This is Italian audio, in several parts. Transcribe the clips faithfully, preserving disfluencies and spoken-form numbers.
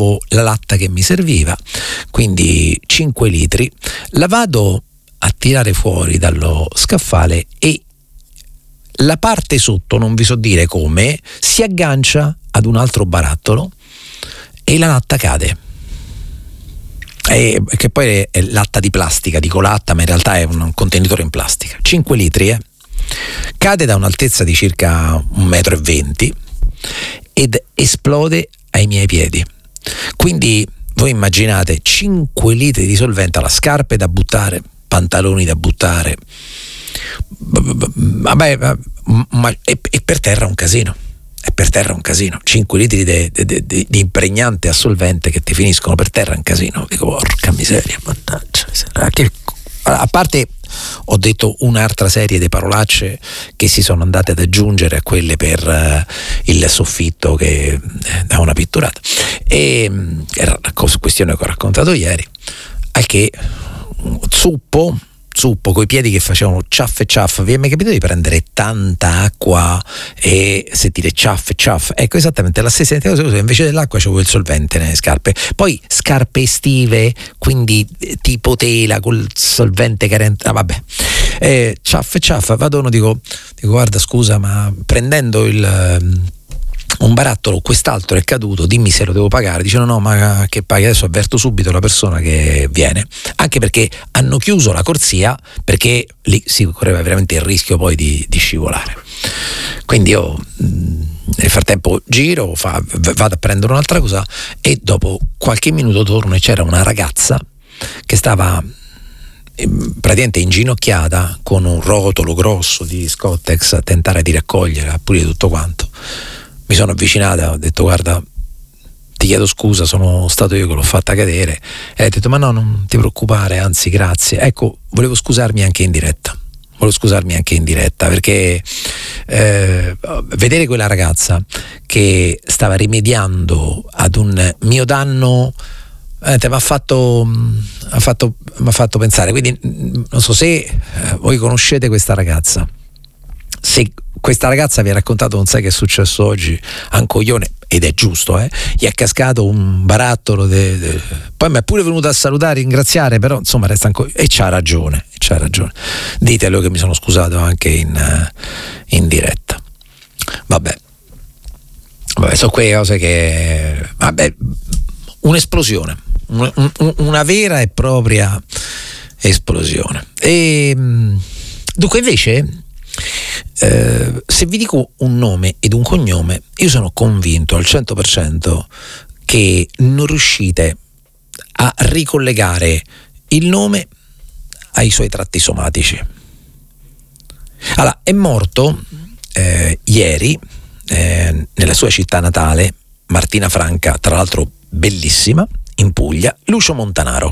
avevo la latta che mi serviva, quindi cinque litri, la vado a tirare fuori dallo scaffale e la parte sotto, non vi so dire come, si aggancia ad un altro barattolo e la latta cade. E, che poi è, è latta di plastica, dico latta, ma in realtà è un contenitore in plastica. cinque litri, eh. Cade da un'altezza di circa un metro e venti ed esplode ai miei piedi. Quindi voi immaginate cinque litri di solvente, alla scarpe da buttare, pantaloni da buttare, vabbè, ma è, è per terra un casino. È per terra un casino. cinque litri di impregnante a solvente che ti finiscono per terra, un casino. Dico, porca miseria, mannaggia. Che, a parte, ho detto un'altra serie di parolacce che si sono andate ad aggiungere a quelle per uh, il soffitto che da una pitturata. E era una questione che ho raccontato ieri, al che zuppo zuppo coi piedi che facevano ciaff e ciaff. Vi è mai capitato di prendere tanta acqua e sentire ciaff e ciaff? Ecco, esattamente la stessa cosa, invece dell'acqua c'avevo il solvente nelle scarpe. Poi scarpe estive, quindi tipo tela col solvente carente, ah, vabbè, eh, ciaff e ciaff. Vado uno, dico, dico guarda scusa, ma prendendo il un barattolo, quest'altro è caduto, dimmi se lo devo pagare. Dice no no, ma che paghi? Adesso avverto subito la persona che viene, anche perché hanno chiuso la corsia, perché lì si correva veramente il rischio poi di, di scivolare. Quindi io nel frattempo giro, fa, vado a prendere un'altra cosa e dopo qualche minuto torno e c'era una ragazza che stava praticamente inginocchiata con un rotolo grosso di Scottex a tentare di raccogliere, a pulire tutto quanto. Mi sono avvicinata, ho detto guarda, ti chiedo scusa, sono stato io che l'ho fatta cadere. E ha detto ma no, non ti preoccupare, anzi grazie. Ecco, volevo scusarmi anche in diretta, volevo scusarmi anche in diretta perché eh, vedere quella ragazza che stava rimediando ad un mio danno eh, mi ha fatto, m'ha fatto, m'ha fatto pensare. Quindi non so se eh, voi conoscete questa ragazza, se questa ragazza vi ha raccontato non sai che è successo oggi a un coglione, ed è giusto, eh? Gli è cascato un barattolo de, de... poi mi è pure venuto a salutare, ringraziare, però insomma resta ancora, e c'ha ragione, c'ha ragione, ditelo che mi sono scusato anche in, in diretta. Vabbè, vabbè, sono quelle cose che, vabbè, un'esplosione, una, una vera e propria esplosione. E dunque invece Eh, se vi dico un nome ed un cognome, io sono convinto al cento per cento che non riuscite a ricollegare il nome ai suoi tratti somatici. Allora, è morto eh, ieri eh, nella sua città natale, Martina Franca, tra l'altro bellissima, in Puglia, Lucio Montanaro.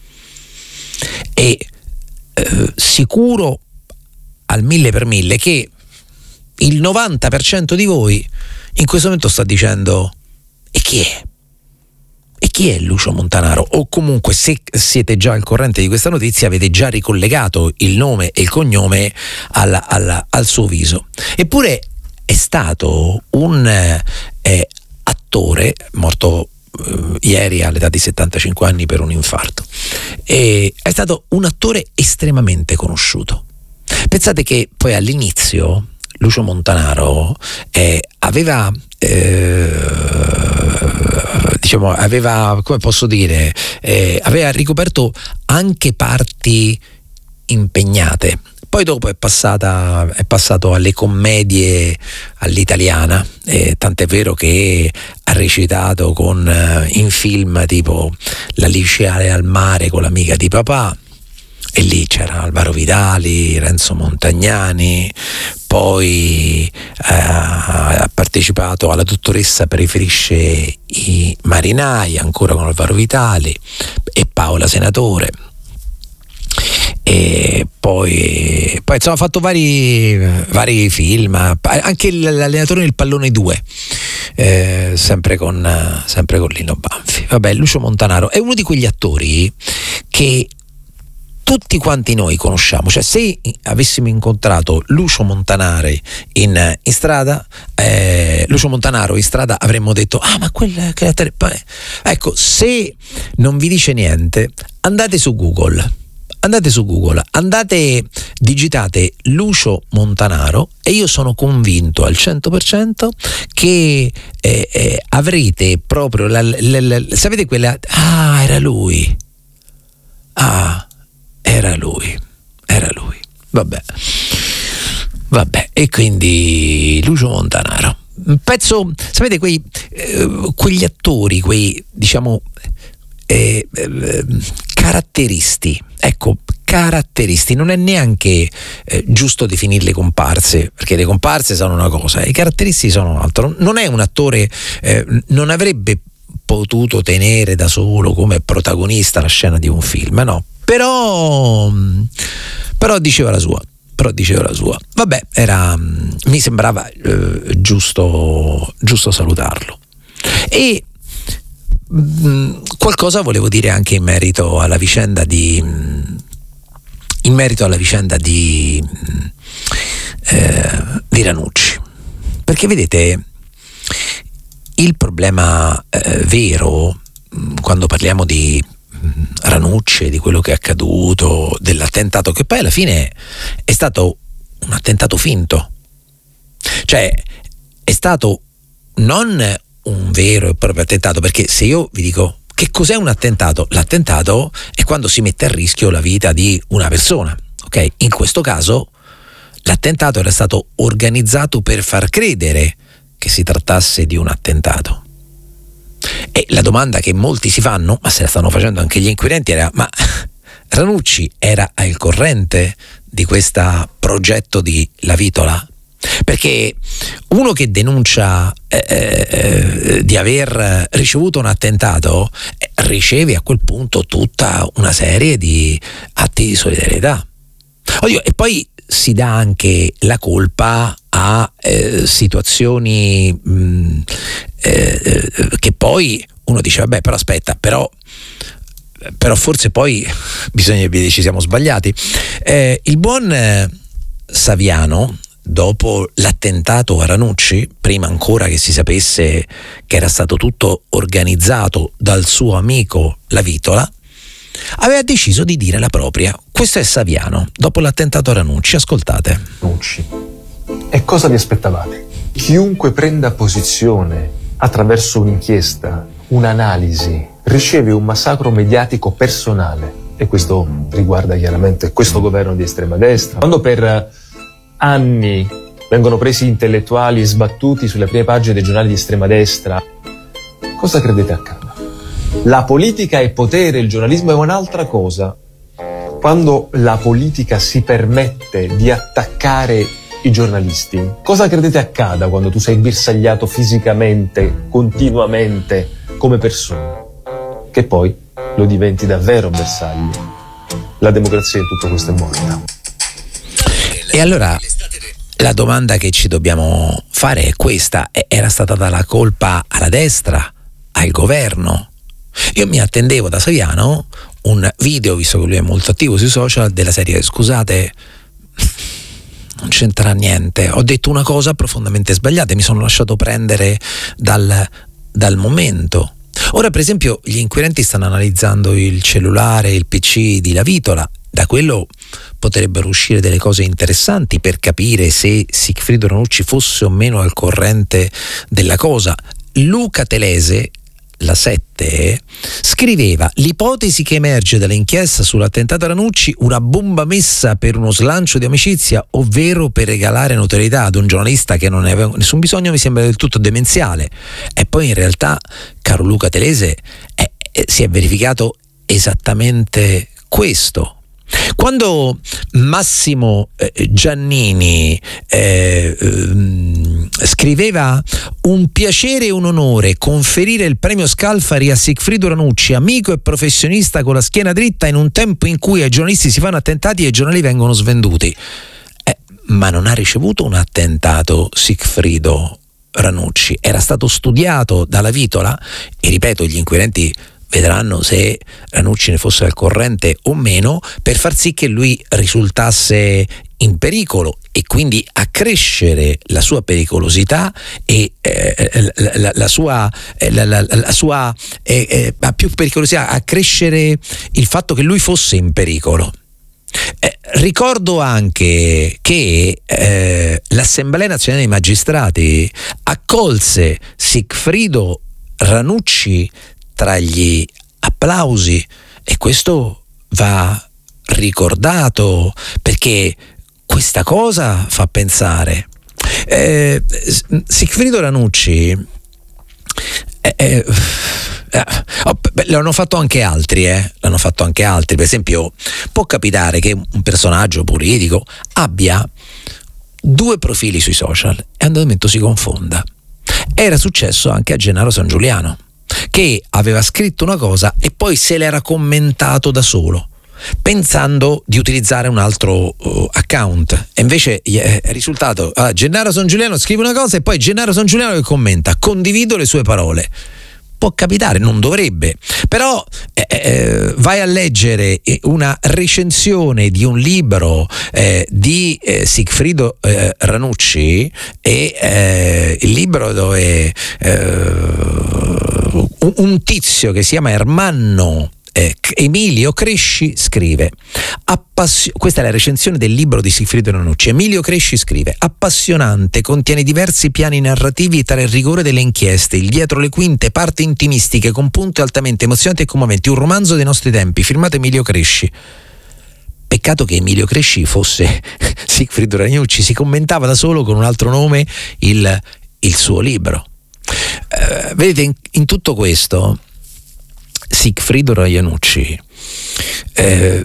E eh, sicuro al mille per mille che il novanta per cento di voi in questo momento sta dicendo e chi è? E chi è Lucio Montanaro? O comunque, se siete già al corrente di questa notizia, avete già ricollegato il nome e il cognome al, al, al suo viso. Eppure è stato un eh, attore morto eh, ieri all'età di settantacinque anni per un infarto. E è stato un attore estremamente conosciuto. Pensate che poi all'inizio Lucio Montanaro eh, aveva eh, diciamo aveva, come posso dire, eh, aveva ricoperto anche parti impegnate. Poi dopo è passata è passato alle commedie all'italiana, eh, tant'è vero che ha recitato con eh, in film tipo La liceale al mare con l'amica di papà. E lì c'era Alvaro Vitali, Renzo Montagnani, poi eh, ha partecipato alla Dottoressa preferisce i marinai, ancora con Alvaro Vitali, e Paola Senatore. E poi, poi insomma ha fatto vari, vari film, anche l'allenatore del pallone due, eh, sempre con sempre con Lino Banfi. Vabbè, Lucio Montanaro è uno di quegli attori che tutti quanti noi conosciamo, cioè se avessimo incontrato Lucio Montanari in, in strada, eh, Lucio Montanaro in strada, avremmo detto ah ma quella che ecco, se non vi dice niente, andate su Google. Andate su Google, andate, digitate Lucio Montanaro e io sono convinto al cento per cento che eh, eh, avrete proprio la, la, la, sapete quella, ah era lui, ah era lui, era lui, vabbè, vabbè, e quindi Lucio Montanaro, un pezzo, sapete quei, eh, quegli attori, quei diciamo eh, eh, caratteristi, ecco, caratteristi, non è neanche eh, giusto definirle comparse, perché le comparse sono una cosa, i caratteristi sono un altro. Non è un attore, eh, non avrebbe potuto tenere da solo come protagonista la scena di un film, no, però però diceva la sua, però diceva la sua. Vabbè, era, mi sembrava eh, giusto giusto salutarlo. E qualcosa volevo dire anche in merito alla vicenda di in merito alla vicenda di eh, di Ranucci, perché vedete il problema eh, vero quando parliamo di Ranucci, di quello che è accaduto, dell'attentato, che poi alla fine è stato un attentato finto, cioè è stato non un vero e proprio attentato, perché se io vi dico che cos'è un attentato, l'attentato è quando si mette a rischio la vita di una persona, ok? In questo caso l'attentato era stato organizzato per far credere che si trattasse di un attentato. E la domanda che molti si fanno, ma se la stanno facendo anche gli inquirenti, era: ma Ranucci era al corrente di questo progetto di La Vitola? Perché uno che denuncia eh, eh, di aver ricevuto un attentato eh, riceve a quel punto tutta una serie di atti di solidarietà. Oddio, e poi si dà anche la colpa a eh, situazioni mh, eh, che poi uno dice vabbè, però aspetta, però però forse poi bisogna dire ci siamo sbagliati. Eh, il buon eh, Saviano, dopo l'attentato a Ranucci, prima ancora che si sapesse che era stato tutto organizzato dal suo amico La Vitola, aveva deciso di dire la propria. Questo è Saviano dopo l'attentato a Ranucci, ascoltate. Ranucci. E cosa vi aspettavate? Chiunque prenda posizione attraverso un'inchiesta, un'analisi, riceve un massacro mediatico personale, e questo riguarda chiaramente questo governo di estrema destra. Quando per anni vengono presi intellettuali e sbattuti sulle prime pagine dei giornali di estrema destra, cosa credete accada? La politica è potere, il giornalismo è un'altra cosa. Quando la politica si permette di attaccare i giornalisti, cosa credete accada quando tu sei bersagliato fisicamente, continuamente, come persona? Che poi lo diventi davvero bersaglio. La democrazia in tutto questo è morta. E allora la domanda che ci dobbiamo fare è questa: era stata data la colpa alla destra, al governo? Io mi attendevo da Saviano un video, visto che lui è molto attivo sui social, della serie scusate, non c'entra niente, ho detto una cosa profondamente sbagliata e mi sono lasciato prendere dal, dal momento. Ora per esempio gli inquirenti stanno analizzando il cellulare, il P C di La Vitola. Da quello potrebbero uscire delle cose interessanti per capire se Sigfrido Ranucci fosse o meno al corrente della cosa. Luca Telese, La sette, scriveva: l'ipotesi che emerge dall'inchiesta sull'attentato a Ranucci, una bomba messa per uno slancio di amicizia, ovvero per regalare notorietà ad un giornalista che non ne aveva nessun bisogno, mi sembra del tutto demenziale. E poi in realtà, caro Luca Telese, eh, eh, si è verificato esattamente questo. Quando Massimo eh, Giannini eh, eh, scriveva: un piacere e un onore conferire il premio Scalfari a Sigfrido Ranucci, amico e professionista con la schiena dritta in un tempo in cui ai giornalisti si fanno attentati e i giornali vengono svenduti, eh, ma non ha ricevuto un attentato Sigfrido Ranucci, era stato studiato dalla Vitola. E ripeto, gli inquirenti vedranno se Ranucci ne fosse al corrente o meno, per far sì che lui risultasse in pericolo e quindi accrescere la sua pericolosità e eh, la, la, la sua, eh, la, la, la sua eh, eh, più pericolosità, accrescere il fatto che lui fosse in pericolo. Eh, ricordo anche che eh, l'Assemblea Nazionale dei Magistrati accolse Sigfrido Ranucci tra gli applausi, e questo va ricordato perché questa cosa fa pensare. Eh, Sigfrido Ranucci eh, eh, oh, beh, l'hanno fatto anche altri, eh? L'hanno fatto anche altri. Per esempio, può capitare che un personaggio politico abbia due profili sui social e a un momento si confonda. Era successo anche a Gennaro San Giuliano, che aveva scritto una cosa e poi se l'era commentato da solo, pensando di utilizzare un altro uh, account, e invece è risultato ah, Gennaro San Giuliano scrive una cosa e poi Gennaro San Giuliano che commenta, condivido le sue parole. Può capitare, non dovrebbe, però eh, eh, vai a leggere una recensione di un libro eh, di eh, Sigfrido eh, Ranucci, e eh, il libro dove eh, un tizio che si chiama Ermanno Eh, Emilio Cresci scrive, appassio- questa è la recensione del libro di Sigfrido Ranucci. Emilio Cresci scrive: appassionante, contiene diversi piani narrativi tra il rigore delle inchieste, il dietro le quinte, parti intimistiche con punti altamente emozionanti e commoventi, un romanzo dei nostri tempi, firmato Emilio Cresci. Peccato che Emilio Cresci fosse Sigfrido Ranucci, si commentava da solo con un altro nome il, il suo libro. Eh, vedete, in, in tutto questo Sigfrido Ranucci, eh,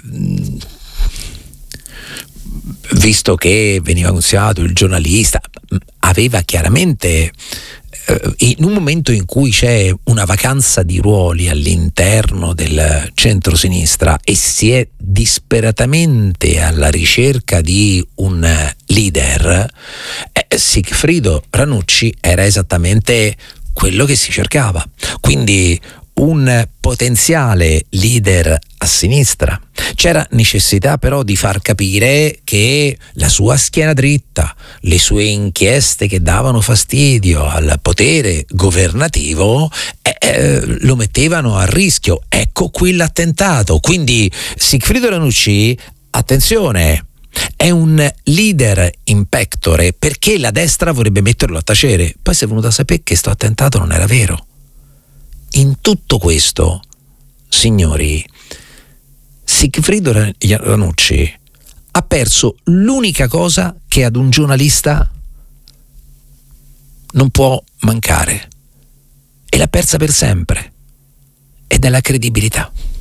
visto che veniva considerato il giornalista, aveva chiaramente, eh, in un momento in cui c'è una vacanza di ruoli all'interno del centrosinistra e si è disperatamente alla ricerca di un leader, eh, Sigfrido Ranucci era esattamente quello che si cercava. Quindi un potenziale leader a sinistra. C'era necessità però di far capire che la sua schiena dritta, le sue inchieste che davano fastidio al potere governativo eh, eh, lo mettevano a rischio. Ecco qui l'attentato. Quindi Sigfrido Ranucci, attenzione, è un leader in pectore, perché la destra vorrebbe metterlo a tacere. Poi si è venuto a sapere che sto attentato non era vero. In tutto questo, signori, Sigfrido Ranucci ha perso l'unica cosa che ad un giornalista non può mancare, e l'ha persa per sempre, ed è la credibilità.